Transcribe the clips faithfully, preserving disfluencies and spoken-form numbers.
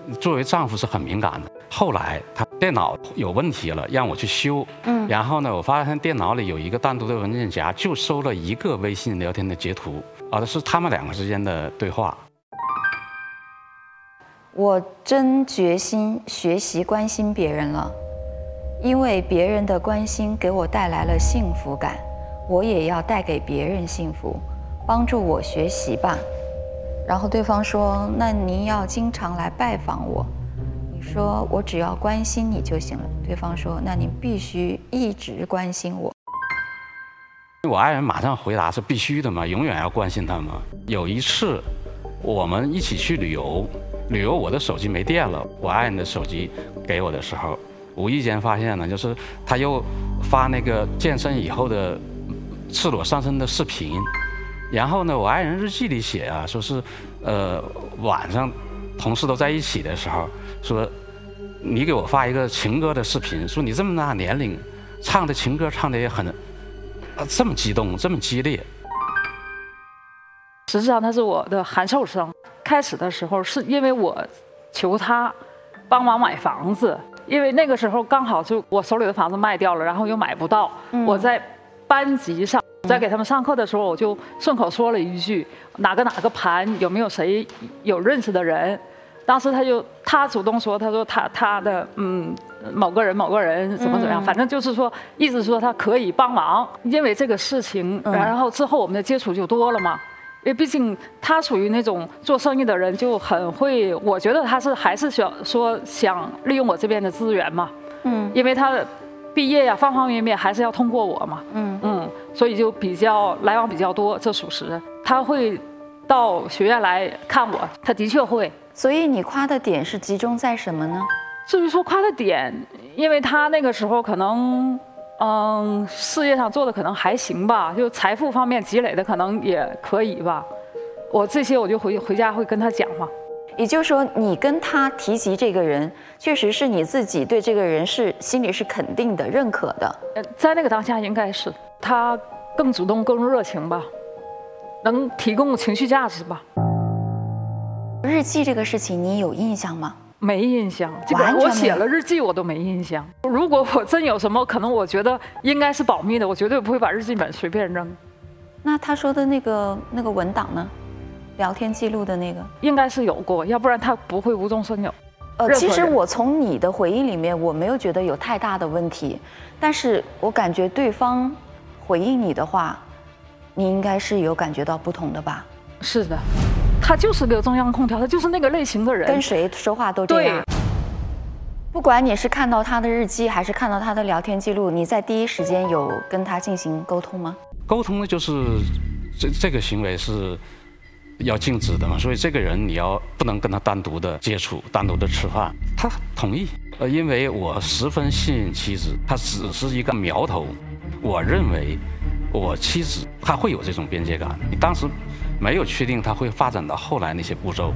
作为丈夫是很敏感的。后来他电脑有问题了，让我去修。嗯，然后呢，我发现电脑里有一个单独的文件夹，就收了一个微信聊天的截图，啊，是他们两个之间的对话。 我真决心学习关心别人了，因为别人的关心给我带来了幸福感，我也要带给别人幸福，帮助我学习吧。然后对方说：“那您要经常来拜访我。”你说：“我只要关心你就行了。”对方说：“那你必须一直关心我。” 我爱人马上回答是必须的嘛，永远要关心他嘛。有一次，我们一起去旅游。旅游我的手机没电了，我爱人的手机给我的时候，无意间发现呢，就是他又发那个健身以后的赤裸上身的视频，然后呢，我爱人日记里写啊，说是，呃，晚上同事都在一起的时候，说你给我发一个情歌的视频，说你这么大年龄，唱的情歌唱的也很，呃，这么激动，这么激烈。 实际上他是我的函授生。开始的时候是因为我求他帮忙买房子，因为那个时候刚好就我手里的房子卖掉了，然后又买不到。嗯、我在班级上在给他们上课的时候，我就顺口说了一句哪个哪个盘有没有谁有认识的人。当时他就他主动说，他说他他的嗯某个人某个人怎么怎么样，嗯、反正就是说意思说他可以帮忙。因为这个事情，嗯、然后之后我们的接触就多了嘛。因为毕竟他属于那种做生意的人，就很会，我觉得他是还是想说想利用我这边的资源嘛，嗯，因为他毕业呀、啊、方方面面还是要通过我嘛，嗯嗯，所以就比较来往比较多，这属实。他会到学院来看我，他的确会。 所以你夸的点是集中在什么呢？ 至于说夸的点，因为他那个时候可能。嗯，事业上做的可能还行吧，就财富方面积累的可能也可以吧。我这些我就回回家会跟他讲嘛。 也就是说，你跟他提及这个人，确实是你自己对这个人是心里是肯定的、认可的。 呃，在那个当下应该是他更主动、更热情吧，能提供情绪价值吧。 日记这个事情，你有印象吗？ 没印象，这个我写了日记我都没印象。如果我真有什么，可能我觉得应该是保密的，我绝对不会把日记本随便扔。 那他说的那个那个文档呢？聊天记录的那个， 应该是有过，要不然他不会无中生有。 呃，其实我从你的回应里面，我没有觉得有太大的问题，但是我感觉对方回应你的话，你应该是有感觉到不同的吧？ 是的。他就是个中央空调，他就是那个类型的人， 跟谁说话都这样。不管你是看到他的日记，还是看到他的聊天记录，你在第一时间有跟他进行沟通吗？ 沟通的就是这这个行为是要禁止的嘛，所以这个人你要不能跟他单独的接触，单独的吃饭。他同意，呃，因为我十分信任妻子，他只是一个苗头，我认为我妻子她会有这种边界感。你当时。没有确定他会发展到后来那些步骤。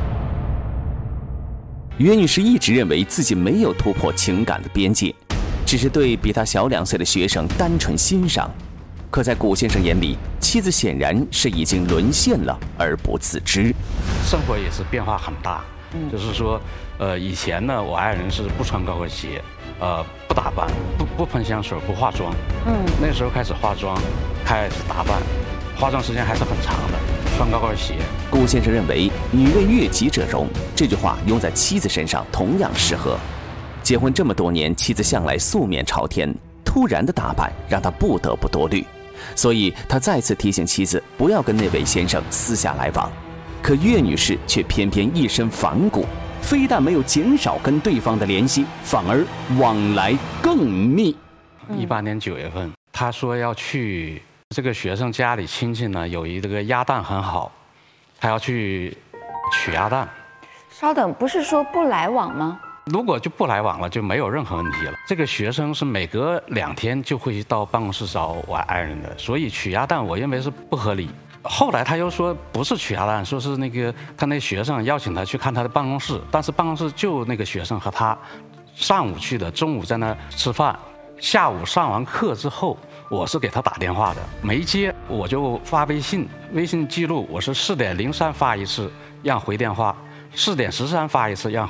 岳女士一直认为自己没有突破情感的边界，只是对比她小两岁的学生单纯欣赏。可在古先生眼里，妻子显然是已经沦陷了而不自知。 生活也是变化很大，嗯、就是说，呃，以前呢，我爱人是不穿高跟鞋，呃，不打扮，不不喷香水，不化妆。嗯，那时候开始化妆，开始打扮。化妆时间还是很长的，穿高跟鞋。 顾先生认为“女为悦己者容”这句话用在妻子身上同样适合。结婚这么多年，妻子向来素面朝天，突然的打扮让他不得不多虑，所以他再次提醒妻子不要跟那位先生私下来往。可岳女士却偏偏一身反骨，非但没有减少跟对方的联系，反而往来更密。 一八年九月份，他说要去。这个学生家里亲戚呢，有一个鸭蛋很好，他要去取鸭蛋。 稍等，不是说不来往吗？ 如果就不来往了，就没有任何问题了。这个学生是每隔两天就会到办公室找我爱人的，所以取鸭蛋我认为是不合理。后来他又说不是取鸭蛋，说是那个他那学生邀请他去看他的办公室，但是办公室就那个学生和他，上午去的，中午在那吃饭，下午上完课之后。我是给他打电话的，没接，我就发微信，微信记录我是四点零三发一次，让回电话；四点十三发一次，让